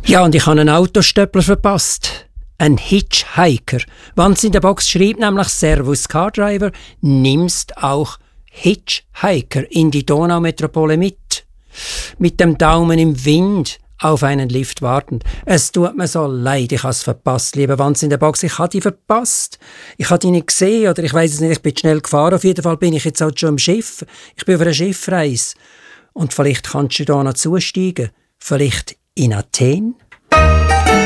Ja, und ich habe einen Autostöppler verpasst. Ein Hitchhiker. Wann's in der Box schreibt nämlich «Servus Cardriver», nimmst auch Hitchhiker in die Donaumetropole mit. Mit dem Daumen im Wind auf einen Lift wartend. Es tut mir so leid, ich habe es verpasst, liebe Wanz in der Box. Ich habe die verpasst. Ich habe die nicht gesehen oder ich weiß es nicht, ich bin schnell gefahren. Auf jeden Fall bin ich jetzt halt schon im Schiff. Ich bin auf einer Schiffreise. Und vielleicht kannst du da noch zusteigen. Vielleicht in Athen?